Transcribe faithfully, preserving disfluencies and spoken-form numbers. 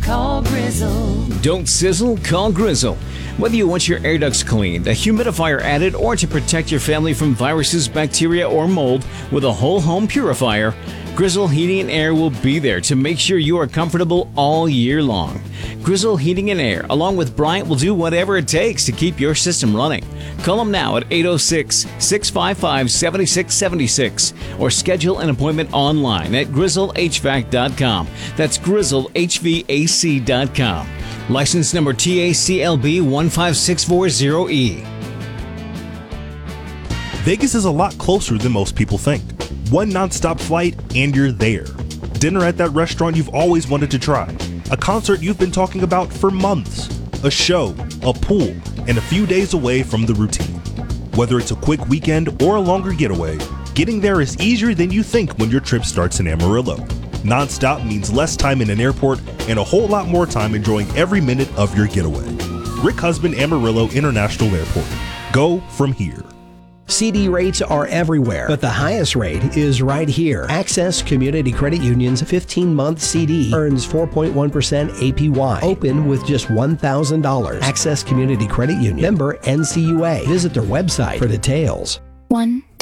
Call Grizzle. Don't sizzle, call Grizzle. Whether you want your air ducts cleaned, a humidifier added, or to protect your family from viruses, bacteria, or mold with a whole home purifier, Grizzle Heating and Air will be there to make sure you are comfortable all year long. Grizzle Heating and Air, along with Bryant, will do whatever it takes to keep your system running. Call them now at eight oh six, six five five, seven six seven six or schedule an appointment online at grizzle h v a c dot com. That's grizzle h v a c dot com. License number T A C L B one five six four zero E. Vegas is a lot closer than most people think. One nonstop flight and you're there. Dinner at that restaurant you've always wanted to try. A concert you've been talking about for months. A show, a pool, and a few days away from the routine. Whether it's a quick weekend or a longer getaway, getting there is easier than you think when your trip starts in Amarillo. Nonstop means less time in an airport and a whole lot more time enjoying every minute of your getaway. Rick Husband, Amarillo International Airport. Go from here. C D rates are everywhere, but the highest rate is right here. Access Community Credit Union's fifteen-month C D earns four point one percent A P Y. Open with just one thousand dollars. Access Community Credit Union. Member N C U A. Visit their website for details. One,